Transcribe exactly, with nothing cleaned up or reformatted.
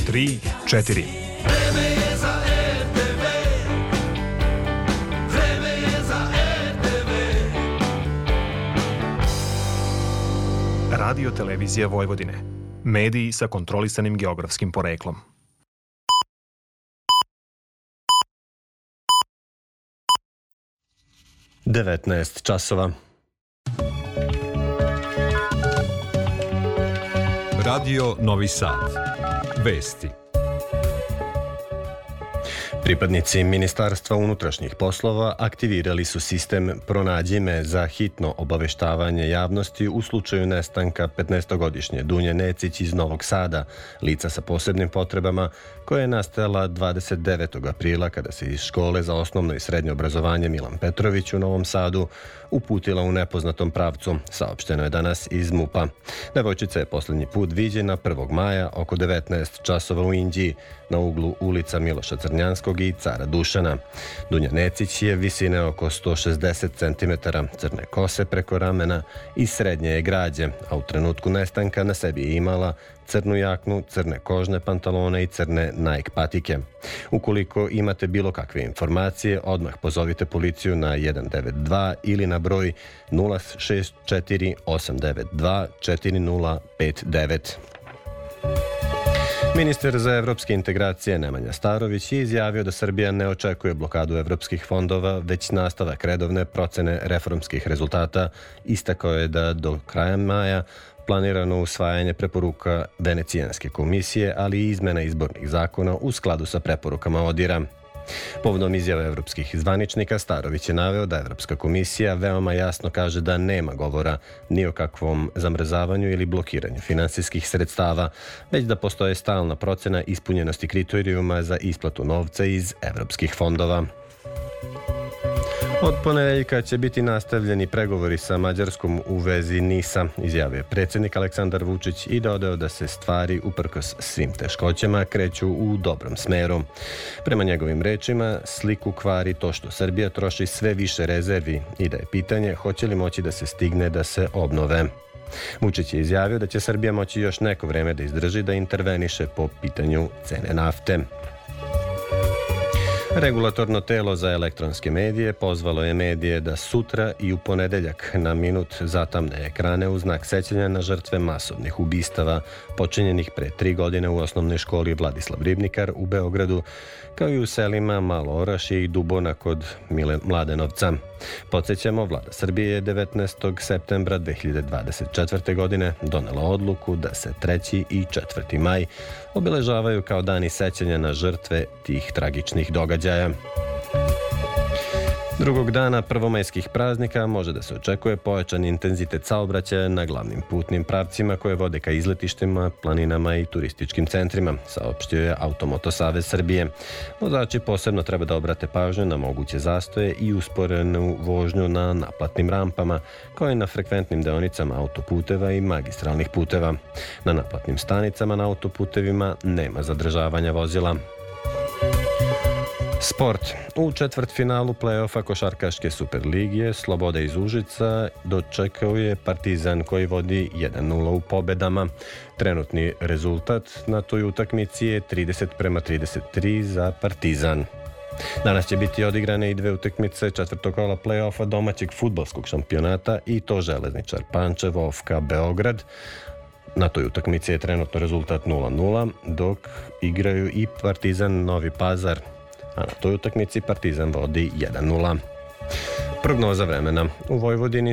tri, četiri. Vreme je za er te ve. Vreme je za er te ve. Radio televizija Vojvodine. Mediji sa kontrolisanim geografskim poreklom. devetnaest časova. Radio Novi Sad. Vesti. Pripadnici Ministarstva unutrašnjih poslova aktivirali su sistem Pronađi me za hitno obaveštavanje javnosti u slučaju nestanka petnaestogodišnje Dunje Necić iz Novog Sada, lica sa posebnim potrebama, koja je nastala dvadeset devetog aprila kada se iz škole za osnovno i srednje obrazovanje Milan Petrović u Novom Sadu uputila u nepoznatom pravcu, saopšteno je danas iz MUP-a. Devojčica je poslednji put viđena prvog maja oko devetnaest časova u Inđiji, na uglu ulica Miloša Crnjanskog i Cara Dušana. Dunja Necić je visine oko sto šezdeset centimetara, crne kose preko ramena i srednje je građe, a u trenutku nestanka na sebi je imala crnu jaknu, crne kožne pantalone i crne Nike patike. Ukoliko imate bilo kakve informacije, odmah pozovite policiju na jedan devet dva ili na broj nula šest četiri osam devet dva četiri nula pet devet. Ministar za evropske integracije Nemanja Starović je izjavio da Srbija ne očekuje blokadu evropskih fondova, već nastavak redovne procene reformskih rezultata. Istakao je da do kraja maja planirano usvajanje preporuka Venecijanske komisije, ali i izmena izbornih zakona u skladu sa preporukama ODIR-a. Povodom izjave evropskih zvaničnika, Starović je naveo da Evropska komisija veoma jasno kaže da nema govora ni o kakvom zamrzavanju ili blokiranju finansijskih sredstava, već da postoje stalna procena ispunjenosti kriterijuma za isplatu novca iz evropskih fondova. Od ponedeljka će biti nastavljeni pregovori sa Mađarskom u vezi NIS-a, izjavio predsjednik Aleksandar Vučić i dodao da se stvari, uprkos svim teškoćama, kreću u dobrom smeru. Prema njegovim rečima, sliku kvari to što Srbija troši sve više rezervi i da je pitanje hoće li moći da se stigne da se obnove. Vučić je izjavio da će Srbija moći još neko vreme da izdrži da interveniše po pitanju cene nafte. Regulatorno telo za elektronske medije pozvalo je medije da sutra i u ponedeljak na minut zatamne ekrane u znak sećanja na žrtve masovnih ubistava počinjenih pre tri godine u osnovnoj školi Vladislav Ribnikar u Beogradu, kao i u selima Malo Orašje i Dubona kod Mladenovca. Podsjećamo, Vlada Srbije je devetnaestog septembra dve hiljade dvadeset četvrte. godine donela odluku da se treći i četvrti maj obeležavaju kao dani sećanja na žrtve tih tragičnih događaja. Drugog dana prvomajskih praznika može da se očekuje pojačan intenzitet saobraćaja na glavnim putnim pravcima koje vode ka izletištima, planinama i turističkim centrima, saopštio je Automoto Savez Srbije. Vozači posebno treba da obrate pažnju na moguće zastoje i usporenu vožnju na naplatnim rampama, kao i na frekventnim deonicama autoputeva i magistralnih puteva. Na naplatnim stanicama na autoputevima nema zadržavanja vozila. Sport. U četvrtfinalu play-offa košarkaške Superligije Sloboda iz Užica dočekao je Partizan koji vodi jedan nula u pobedama. Trenutni rezultat na toj utakmici je trideset prema trideset tri za Partizan. Danas će biti odigrane i dve utakmice četvrtog kola play-offa domaćeg fudbalskog šampionata i to Železničar Pančevo O F K Beograd. Na toj utakmici je trenutno rezultat nula nula, dok igraju i Partizan Novi Pazar, a na toj utakmici Partizan vodi jedan nula. Prognoza vremena. U Vojvodini